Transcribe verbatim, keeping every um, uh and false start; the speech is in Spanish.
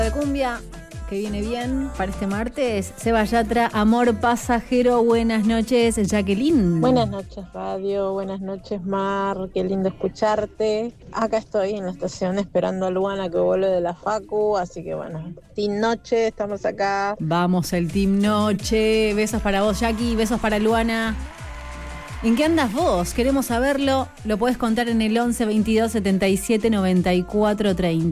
De cumbia que viene bien para este martes. Seba Yatra, Amor Pasajero. Buenas noches, Jacqueline. Buenas noches, Radio. Buenas noches, Mar. Qué lindo escucharte. Acá estoy en la estación esperando a Luana que vuelve de la Facu. Así que bueno, Team Noche, estamos acá. Vamos, el Team Noche. Besos para vos, Jackie. Besos para Luana. ¿En qué andas vos? Queremos saberlo. Lo podés contar en el once veintidós setenta y siete noventa y cuatro treinta.